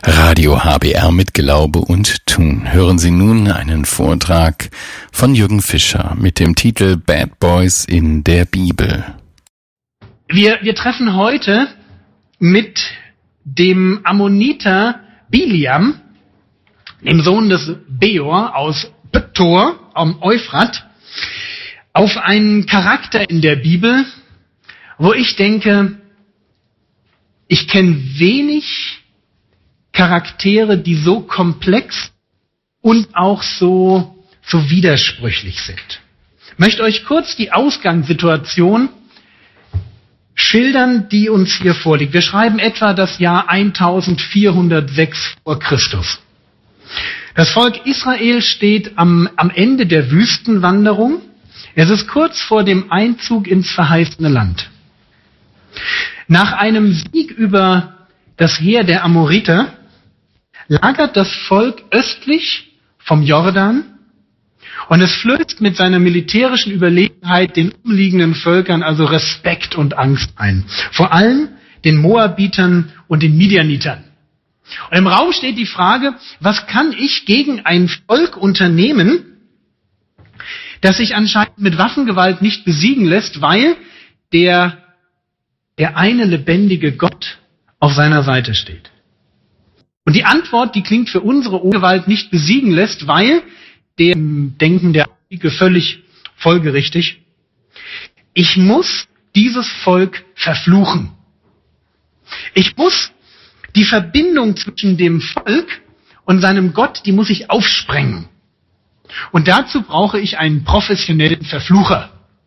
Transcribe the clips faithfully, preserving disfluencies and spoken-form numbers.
Radio H B R mit Glaube und Tun. Hören Sie nun einen Vortrag von Jürgen Fischer mit dem Titel Bad Boys in der Bibel. Wir, wir treffen heute mit dem Ammoniter Biliam, dem Sohn des Beor aus Petor am Euphrat, auf einen Charakter in der Bibel, wo ich denke, ich kenne wenig Charaktere, die so komplex und auch so, so widersprüchlich sind. Ich möchte euch kurz die Ausgangssituation schildern, die uns hier vorliegt. Wir schreiben etwa das Jahr eintausendvierhundertsechs vor Christus. Das Volk Israel steht am, am Ende der Wüstenwanderung. Es ist kurz vor dem Einzug ins verheißene Land. Nach einem Sieg über das Heer der Amoriter lagert das Volk östlich vom Jordan und es flößt mit seiner militärischen Überlegenheit den umliegenden Völkern also Respekt und Angst ein. Vor allem den Moabitern und den Midianitern. Und im Raum steht die Frage, was kann ich gegen ein Volk unternehmen, das sich anscheinend mit Waffengewalt nicht besiegen lässt, weil der, der eine lebendige Gott auf seiner Seite steht. Und die Antwort, die klingt für unsere Gewalt nicht besiegen lässt, weil der Denken der Antike völlig folgerichtig. Ich muss dieses Volk verfluchen. Ich muss die Verbindung zwischen dem Volk und seinem Gott, die muss ich aufsprengen. Und dazu brauche ich einen professionellen Verflucher.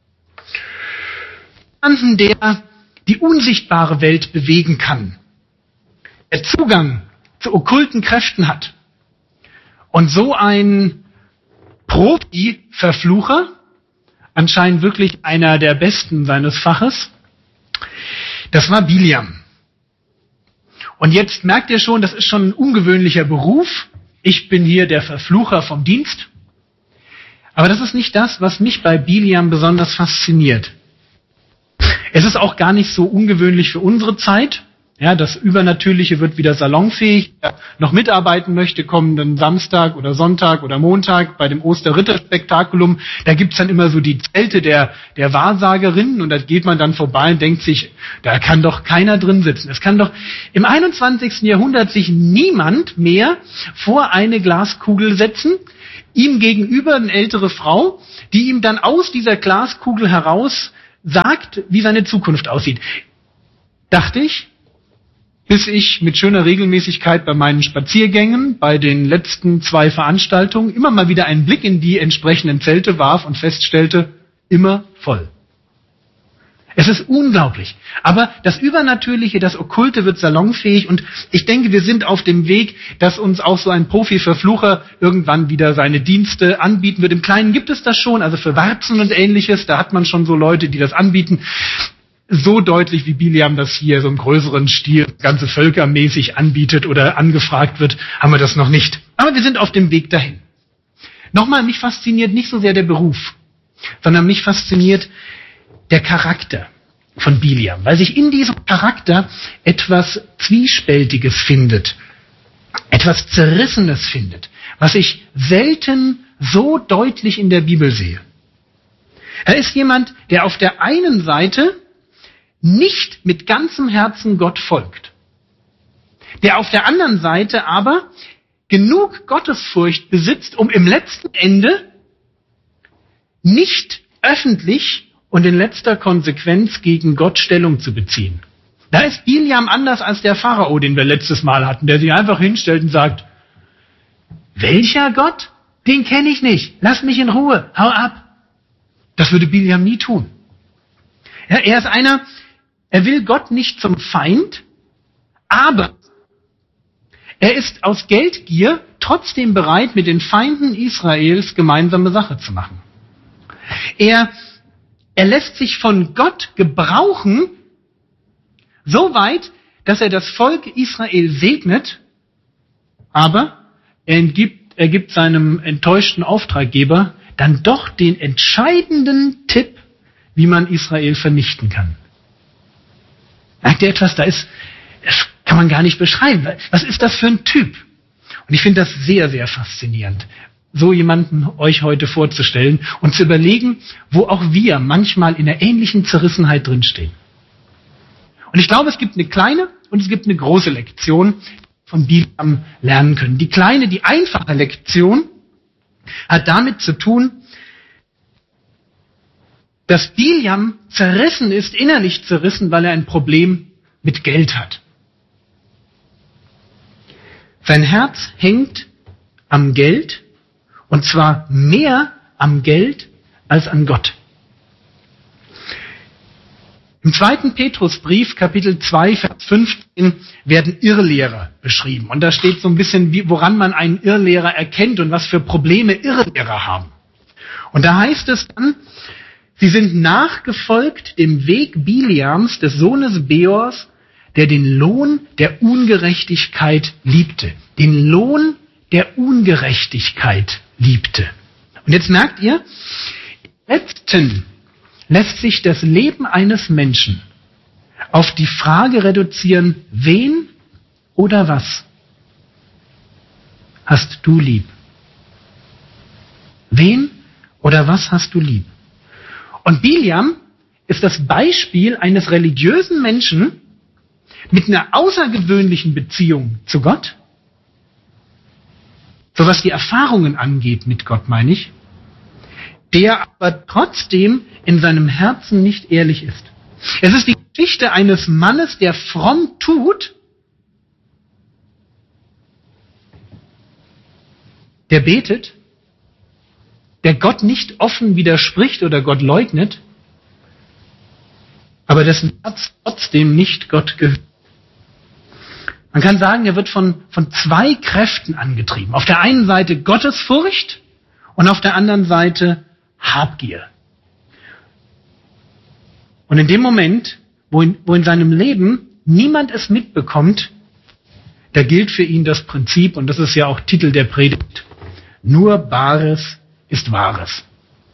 Jemanden, der die unsichtbare Welt bewegen kann. Der Zugang zu okkulten Kräften hat. Und so ein Profi-Verflucher, anscheinend wirklich einer der Besten seines Faches, das war Biliam. Und jetzt merkt ihr schon, das ist schon ein ungewöhnlicher Beruf. Ich bin hier der Verflucher vom Dienst. Aber das ist nicht das, was mich bei Biliam besonders fasziniert. Es ist auch gar nicht so ungewöhnlich für unsere Zeit. Ja, das Übernatürliche wird wieder salonfähig. Wer noch mitarbeiten möchte, kommenden Samstag oder Sonntag oder Montag bei dem Osterritterspektakulum. Da gibt's dann immer so die Zelte der, der Wahrsagerinnen und da geht man dann vorbei und denkt sich, da kann doch keiner drin sitzen. Es kann doch im einundzwanzigsten Jahrhundert sich niemand mehr vor eine Glaskugel setzen, ihm gegenüber eine ältere Frau, die ihm dann aus dieser Glaskugel heraus sagt, wie seine Zukunft aussieht. Dachte ich, bis ich mit schöner Regelmäßigkeit bei meinen Spaziergängen, bei den letzten zwei Veranstaltungen, immer mal wieder einen Blick in die entsprechenden Zelte warf und feststellte, immer voll. Es ist unglaublich. Aber das Übernatürliche, das Okkulte wird salonfähig und ich denke, wir sind auf dem Weg, dass uns auch so ein Profi-Verflucher irgendwann wieder seine Dienste anbieten wird. Im Kleinen gibt es das schon, also für Warzen und Ähnliches, da hat man schon so Leute, die das anbieten. So deutlich wie Biliam das hier so im größeren Stil ganze völkermäßig anbietet oder angefragt wird, haben wir das noch nicht. Aber wir sind auf dem Weg dahin. Nochmal, mich fasziniert nicht so sehr der Beruf, sondern mich fasziniert der Charakter von Biliam, weil sich in diesem Charakter etwas Zwiespältiges findet, etwas Zerrissenes findet, was ich selten so deutlich in der Bibel sehe. Er ist jemand, der auf der einen Seite nicht mit ganzem Herzen Gott folgt, der auf der anderen Seite aber genug Gottesfurcht besitzt, um im letzten Ende nicht öffentlich und in letzter Konsequenz gegen Gott Stellung zu beziehen. Da ist Biliam anders als der Pharao, den wir letztes Mal hatten, der sich einfach hinstellt und sagt, welcher Gott? Den kenne ich nicht. Lass mich in Ruhe. Hau ab. Das würde Biliam nie tun. Ja, er ist einer, er will Gott nicht zum Feind, aber er ist aus Geldgier trotzdem bereit, mit den Feinden Israels gemeinsame Sache zu machen. Er, er lässt sich von Gott gebrauchen, so weit, dass er das Volk Israel segnet, aber er gibt, er gibt seinem enttäuschten Auftraggeber dann doch den entscheidenden Tipp, wie man Israel vernichten kann. Merkt ihr etwas? Da ist, es kann man gar nicht beschreiben. Was ist das für ein Typ? Und ich finde das sehr, sehr faszinierend, so jemanden euch heute vorzustellen und zu überlegen, wo auch wir manchmal in einer ähnlichen Zerrissenheit drinstehen. Und ich glaube, es gibt eine kleine und es gibt eine große Lektion, die wir von Bileam lernen können. Die kleine, die einfache Lektion hat damit zu tun, dass Bileam zerrissen ist, innerlich zerrissen, weil er ein Problem mit Geld hat. Sein Herz hängt am Geld, und zwar mehr am Geld als an Gott. Im zweiten Petrusbrief, Kapitel zwei, Vers fünfzehn, werden Irrlehrer beschrieben. Und da steht so ein bisschen, wie, woran man einen Irrlehrer erkennt und was für Probleme Irrlehrer haben. Und da heißt es dann, sie sind nachgefolgt dem Weg Bileams, des Sohnes Beors, der den Lohn der Ungerechtigkeit liebte. Den Lohn der Ungerechtigkeit liebte. Und jetzt merkt ihr, im letzten lässt sich das Leben eines Menschen auf die Frage reduzieren, wen oder was hast du lieb? Wen oder was hast du lieb? Und Bileam ist das Beispiel eines religiösen Menschen mit einer außergewöhnlichen Beziehung zu Gott, so was die Erfahrungen angeht mit Gott, meine ich, der aber trotzdem in seinem Herzen nicht ehrlich ist. Es ist die Geschichte eines Mannes, der fromm tut, der betet, der Gott nicht offen widerspricht oder Gott leugnet, aber dessen Herz trotzdem nicht Gott gehört. Man kann sagen, er wird von, von zwei Kräften angetrieben. Auf der einen Seite Gottesfurcht und auf der anderen Seite Habgier. Und in dem Moment, wo in, wo in seinem Leben niemand es mitbekommt, da gilt für ihn das Prinzip, und das ist ja auch Titel der Predigt, nur Bares ist Wahres.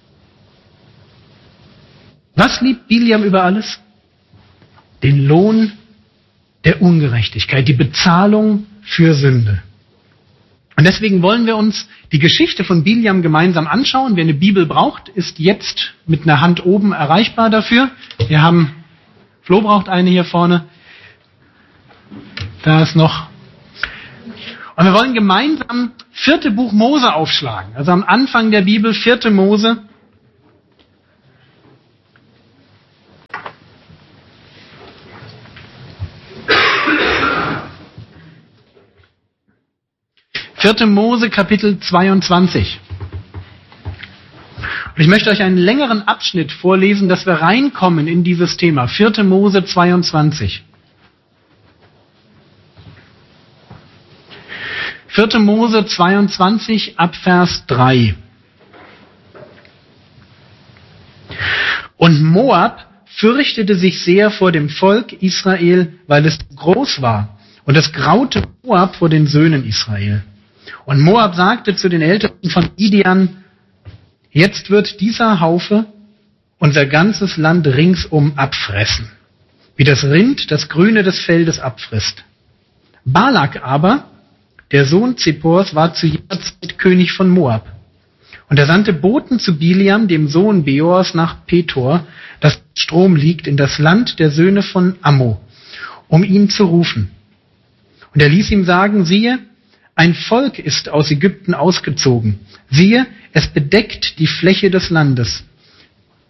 Was liebt Bileam über alles? Den Lohn der Ungerechtigkeit, die Bezahlung für Sünde. Und deswegen wollen wir uns die Geschichte von Bileam gemeinsam anschauen. Wer eine Bibel braucht, ist jetzt mit einer Hand oben erreichbar dafür. Wir haben, Flo braucht eine hier vorne. Da ist noch. Und wir wollen gemeinsam vierte Buch Mose aufschlagen. Also am Anfang der Bibel, vierte Mose. vierte Mose, Kapitel zweiundzwanzig. Und ich möchte euch einen längeren Abschnitt vorlesen, dass wir reinkommen in dieses Thema. vierte Mose zweiundzwanzig. vierte Mose zweiundzwanzig, ab Vers drei. Und Moab fürchtete sich sehr vor dem Volk Israel, weil es groß war. Und es graute Moab vor den Söhnen Israel. Und Moab sagte zu den Ältesten von Midian, jetzt wird dieser Haufe unser ganzes Land ringsum abfressen, wie das Rind das Grüne des Feldes abfrisst. Balak aber, der Sohn Zippors, war zu jener Zeit König von Moab. Und er sandte Boten zu Bileam, dem Sohn Beors, nach Petor, das Strom liegt, in das Land der Söhne von Ammo, um ihn zu rufen. Und er ließ ihm sagen, siehe, ein Volk ist aus Ägypten ausgezogen. Siehe, es bedeckt die Fläche des Landes.